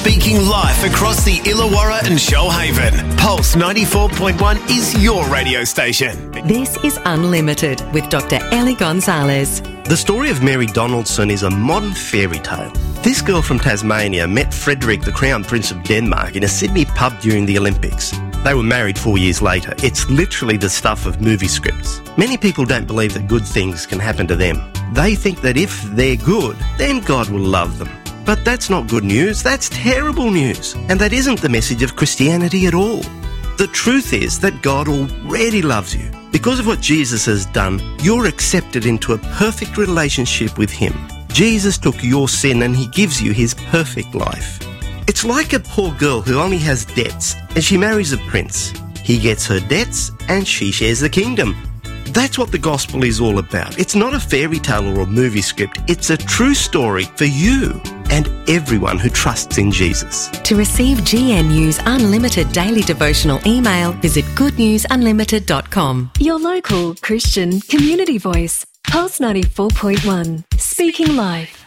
speaking life across the Illawarra and Shoalhaven. Pulse 94.1 is your radio station. This is Unlimited with Dr. Ellie Gonzalez. The story of Mary Donaldson is a modern fairy tale. This girl from Tasmania met Frederick, the Crown Prince of Denmark, in a Sydney pub during the Olympics. They were married 4 years later. It's literally the stuff of movie scripts. Many people don't believe that good things can happen to them. They think that if they're good, then God will love them. But that's not good news, that's terrible news. And that isn't the message of Christianity at all. The truth is that God already loves you. Because of what Jesus has done, you're accepted into a perfect relationship with Him. Jesus took your sin and He gives you His perfect life. It's like a poor girl who only has debts and she marries a prince. He gets her debts and she shares the kingdom. That's what the gospel is all about. It's not a fairy tale or a movie script. It's a true story for you and everyone who trusts in Jesus. To receive GNU's Unlimited Daily Devotional email, visit goodnewsunlimited.com. Your local Christian community voice. Pulse 94.1. Speaking life.